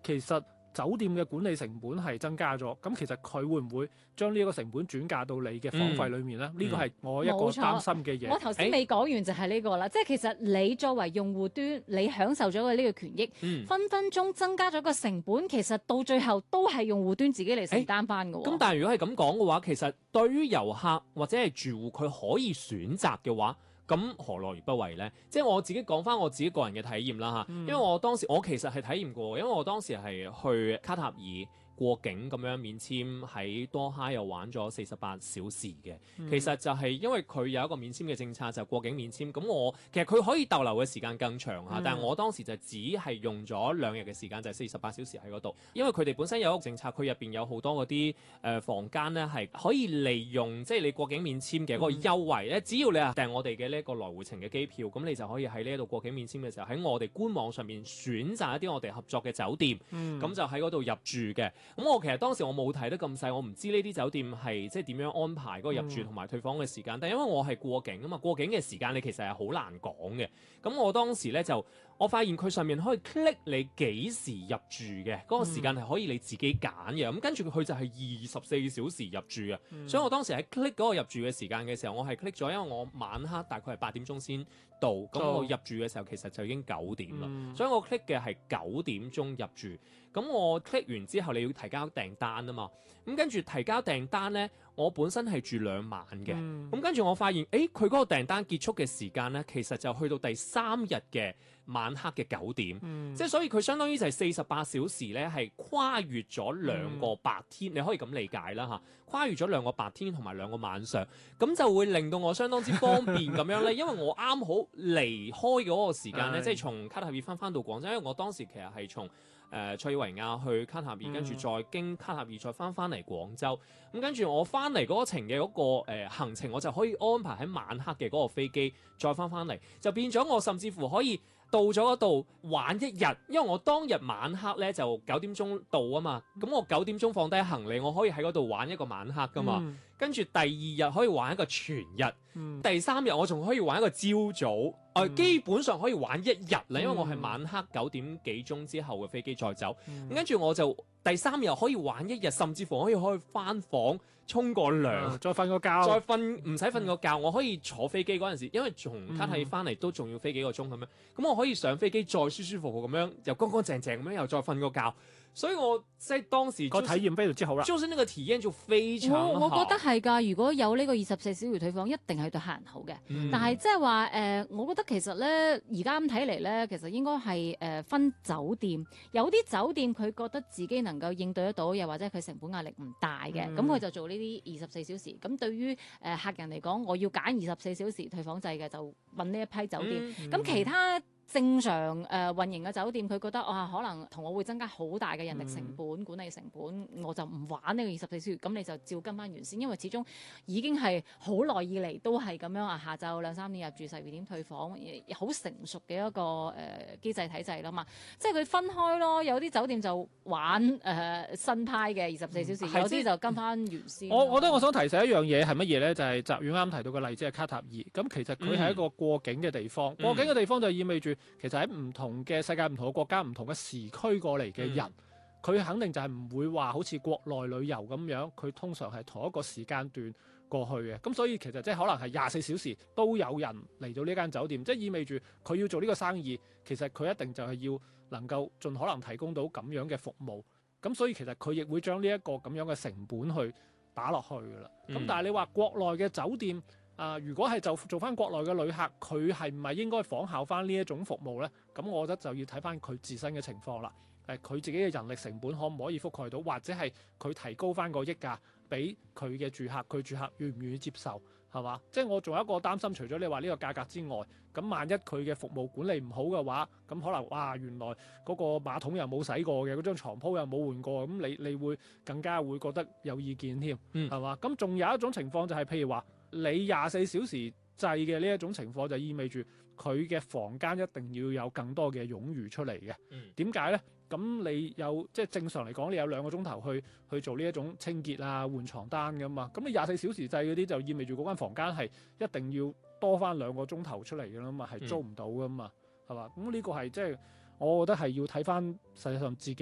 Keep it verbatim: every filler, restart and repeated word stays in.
其實酒店嘅管理成本係增加咗，咁其實佢會唔會將呢一個成本轉嫁到你嘅房費裡面咧？呢、嗯、個係我一個擔心嘅嘢。 我頭先未講完就係呢個啦，即係其實你作為用戶端，你享受咗嘅呢個權益，嗯、分分鐘增加咗個成本，其實到最後都係用戶端自己嚟承擔翻嘅。 咁但係如果係咁講嘅話，其實對於遊客或者係住戶，佢可以選擇嘅話，咁何樂而不為呢？即係我自己講翻我自己個人嘅體驗啦嚇，嗯、因為我當時我其實係體驗過，因為我當時係去卡塔爾過境咁樣免簽，喺多哈又玩咗四十八小時嘅。嗯、其實就係因為佢有一個免簽嘅政策，就過境免簽。咁我其實佢可以逗留嘅時間更長嚇，嗯、但係我當時就只係用咗兩日嘅時間，就係四十八小時喺嗰度。因為佢哋本身有一個政策，佢入邊有好多嗰啲誒房間咧係可以利用，即係你過境免簽嘅嗰個優惠咧，嗯、只要你係訂我哋嘅呢一個來回程嘅機票，咁你就可以喺呢一度過境免簽嘅時候，喺我哋官網上面選擇一啲我哋合作嘅酒店，咁、嗯、就喺嗰度入住嘅。咁我其實當時我冇睇得咁細，我唔知呢啲酒店係即係點樣安排嗰個入住同埋退房嘅時間。嗯、但因為我係過境啊嘛，過境嘅時間你其實係好難講嘅。咁我當時咧就我發現佢上面可以 click 你幾時入住嘅嗰、嗰個時間係可以你自己揀嘅。咁跟住佢就係二十四小時入住嘅。嗯、所以我當時喺 click 嗰個入住嘅時間嘅時候，我係 click 咗，因為我晚黑大概係八點鐘先到，咁、嗯、我入住嘅時候其實就已經九點啦。嗯、所以我 click 嘅係九點鐘入住。咁我 click 完之後，你要提交訂單啊嘛。咁跟住提交訂單咧，我本身係住兩晚嘅。咁、嗯、跟住我發現，誒佢嗰個訂單結束嘅時間咧，其實就去到第三日嘅晚黑嘅九點。嗯、即係所以佢相當於就係四十八小時咧，係跨越咗兩個白天。嗯、你可以咁理解啦嚇，跨越咗兩個白天同埋兩個晚上，咁就會令到我相當之方便咁樣咧。因為我啱好離開嗰個時間咧，即係從卡塔爾翻翻到廣州，因為我當時其實係從誒塞爾維亞去卡塔爾，跟住再經卡塔爾再翻翻嚟廣州。咁跟住我翻嚟嗰程嘅嗰、嗰個、呃、行程，我就可以安排喺晚黑嘅嗰個飛機再翻翻嚟，就變咗我甚至乎可以到咗嗰度玩一日。因為我當日晚黑咧就九點鐘到啊嘛，咁我九點鐘放低行李，我可以喺嗰度玩一個晚黑噶嘛。嗯、跟住第二日可以玩一個全日，嗯、第三日我仲可以玩一個朝早。誒、嗯、基本上可以玩一日啦，因為我係晚黑九點幾鐘之後嘅飛機再走，嗯、跟住我就第三日可以玩一日，甚至乎可以可以翻房沖個涼、嗯，再瞓個覺，再瞓唔使瞓個覺，我可以坐飛機嗰陣時，因為從卡塔爾翻嚟都仲要飛幾個鐘咁樣，咁我可以上飛機再舒舒服服咁樣，又乾乾淨淨咁樣，又再瞓個覺。所以我即係當時、就是、 個體驗非常之好啦， 就是呢個體驗就非常好。 我我覺得係㗎，如果有呢個二十四小時退房，一定係對客人好嘅。嗯、但係即係話誒，我覺得其實咧，而家咁睇嚟咧，其實應該係誒、呃、分酒店，有啲酒店佢覺得自己能夠應對得到，又或者佢成本壓力唔大嘅，咁佢、嗯、就做呢啲二十四小時。咁對於誒、呃、客人嚟講，我要揀二十四小時退房制嘅，就揾呢一批酒店。咁、嗯嗯、其他正常誒、呃、運營嘅酒店，佢覺得啊，可能同我會增加好大嘅人力成本、嗯、管理成本，我就唔玩呢個二十四小時。咁你就照跟翻原先，因為始終已經係好耐以嚟都係咁樣啊。下晝兩三點入住，十二點退房，好成熟嘅一個誒、呃、機制體制啦嘛。即係佢分開咯，有啲酒店就玩誒、呃、新派嘅二十四小時，嗯、有啲就跟翻原先。 我我覺得我想提醒一樣嘢係乜嘢咧？就係澤遠啱提到嘅例子係卡塔爾。咁其實佢係一個過境嘅地方，嗯、過境嘅地方就意味住。其實喺唔同嘅世界、唔同嘅國家、唔同嘅時區過嚟嘅人，佢、嗯、肯定就係唔會話好似國內旅遊咁樣，佢通常係同一個時間段過去嘅。咁所以其實即係可能係廿四小時都有人嚟到呢間酒店，即係意味住佢要做呢個生意，其實佢一定就係要能夠盡可能提供到咁樣嘅服務。咁所以其實佢亦會將呢一個咁樣嘅成本去打落去㗎啦。咁、嗯、但係你話國內嘅酒店，啊、呃，如果係就做翻國內嘅旅客，佢係唔係應該仿效翻呢一種服務呢？咁我覺得就要睇翻佢自身嘅情況啦。誒、呃，佢自己嘅人力成本可唔可以覆蓋到，或者係佢提高翻個溢價俾佢嘅住客，佢住客願唔願意接受，係嘛？即係我仲有一個擔心，除咗你話呢個價格之外，咁萬一佢嘅服務管理唔好嘅話，咁可能哇，原來嗰個馬桶又冇洗過嘅，嗰張床鋪又冇換過，咁你你會更加會覺得有意見添，係嘛？咁仲、嗯、有一種情況就係、是、譬如話。你廿四小時制嘅呢一種情況，就意味住佢嘅房間一定要有更多嘅冗餘出嚟嘅。點解呢？咁你有即係正常嚟講，你有兩個鐘頭去去做呢一種清潔啊、換床單㗎嘛。咁你廿四小時制嗰啲就意味住嗰間房間係一定要多返兩個鐘頭出嚟㗎啦嘛，係租唔到㗎嘛，係嘛？咁呢個係即係我覺得係要睇返實際上自己